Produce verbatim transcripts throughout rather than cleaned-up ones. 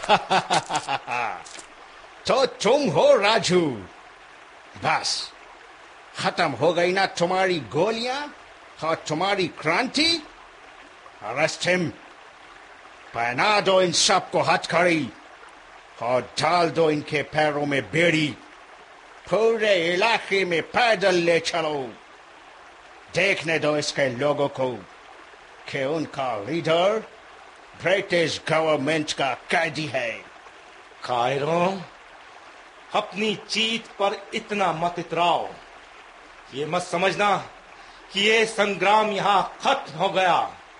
तो तुम हो राजू। बस खत्म हो गई ना तुम्हारी गोलियां और तुम्हारी क्रांति। अरेस्ट हिम, पहना दो इन सबको हथकड़ी और डाल दो इनके पैरों में बेड़ी। पूरे इलाके में पैदल ले चलो। देखने दो इसके लोगों को कि उनका लीडर ब्रिटिश गवर्नमेंट का कैदी है। कायरों, अपनी जीत पर इतना मत इतराओ। ये मत समझना कि ये संग्राम यहां खत्म हो गया।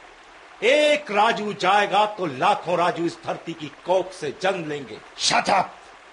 एक राजू जाएगा तो लाखों राजू इस धरती की कोख से जन्म लेंगे। Shut up!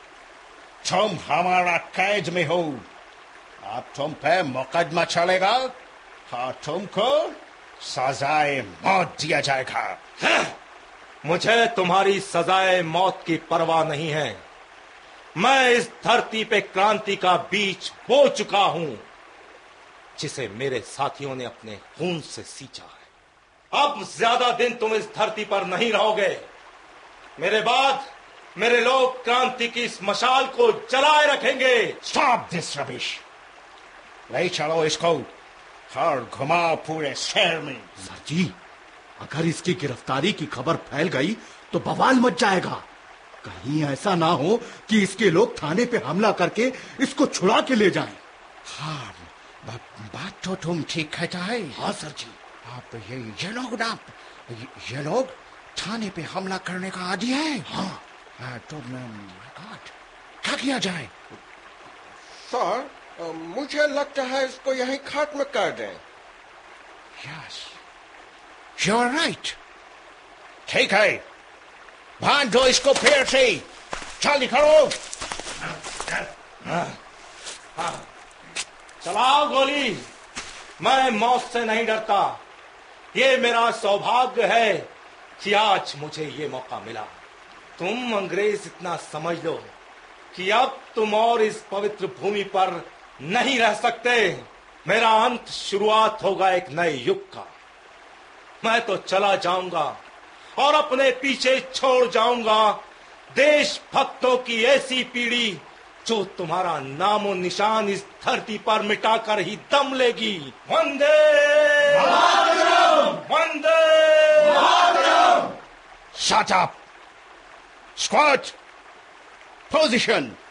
तुम हमारा कैद में हो। अब तुम पे मुकदमा चलेगा और तुमको सजाए मौत दिया जाएगा। हाँ, मुझे तुम्हारी सजाए मौत की परवाह नहीं है। मैं इस धरती पे क्रांति का बीज बो चुका हूं, जिसे मेरे साथियों ने अपने खून से सींचा है। अब ज्यादा दिन तुम इस धरती पर नहीं रहोगे। मेरे बाद मेरे लोग क्रांति की इस मशाल को जलाए रखेंगे। Stop this rubbish. ले चलो इसको और घुमाओ पूरे शहर में। सर जी, अगर इसकी गिरफ्तारी की खबर फैल गई तो बवाल मच जाएगा। कहीं ऐसा ना हो कि इसके लोग थाने पे हमला करके इसको छुड़ा के ले जाएं। हाँ, बात तो तुम ठीक कहता है। हाँ सर जी। आप ये ये लोग ना ये, ये लोग थाने पे हमला करने का आदी है। हाँ, हाँ तो मैं गॉड क्या किया जाए? सर, मुझे लगता है इसको यहीं खत्म कर दें। Yes, you are right. ठीक है, बांध दो इसको फिर से। जल्दी करो। हाँ, हाँ। चलाओ गोली। मैं मौत से नहीं डरता। ये मेरा सौभाग्य है कि आज मुझे ये मौका मिला। तुम अंग्रेज इतना समझ लो कि अब तुम और इस पवित्र भूमि पर नहीं रह सकते। मेरा अंत शुरुआत होगा एक नए युग का। मैं तो चला जाऊंगा और अपने पीछे छोड़ जाऊंगा देशभक्तों की ऐसी पीढ़ी जो तुम्हारा नामो निशान इस धरती पर मिटाकर ही दम लेगी। Vande Mataram! Vande Mataram! Shut up! Squad! Position!